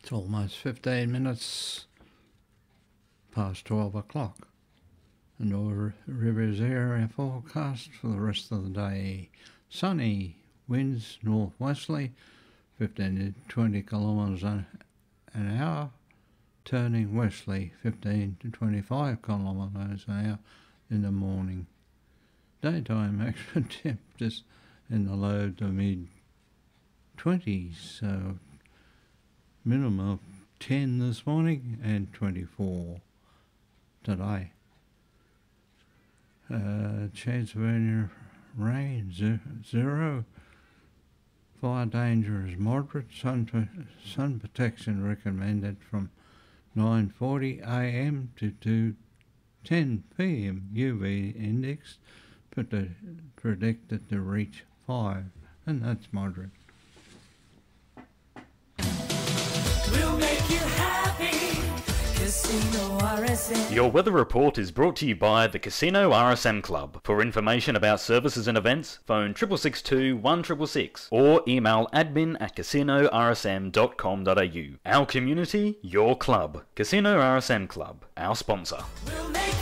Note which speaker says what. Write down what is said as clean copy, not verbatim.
Speaker 1: It's almost 15 minutes past 12 o'clock. And North Rivers area forecast for the rest of the day. Sunny, winds northwesterly, 15 to 20 kilometres an hour, turning westerly, 15 to 25 kilometres an hour in the morning. Daytime maximum temperatures in the low to mid 20s, so minimum of 10 this morning and 24 today. Chance of any rain, 0. Fire danger is moderate. Sun protection recommended from 9:40 a.m. to 10 p.m. UV index predicted to reach 5, and that's moderate.
Speaker 2: We'll make you happy. Casino RSM.
Speaker 3: Your weather report is brought to you by the Casino RSM Club. For information about services and events, phone 6662 1666 or email admin@casinorsm.com.au. Our community, your club. Casino RSM Club, our sponsor.
Speaker 2: We'll